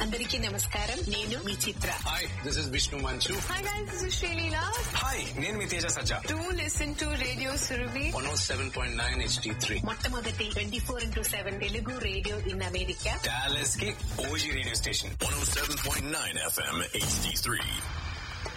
అందరికీ నమస్కారం. నేను మీ చిత్ర. హాయ్, దిస్ ఇస్ విష్ణు మంచు. Hi guys, this is Sreeleela. Hi, నేను మీ తేజ సజ్జా. Do listen to radio Surabhi 107.9 HD3. మొట్టమొదటి 24/7 Telugu radio in America. Dallas కి OG radio station 107.9 FM HD3.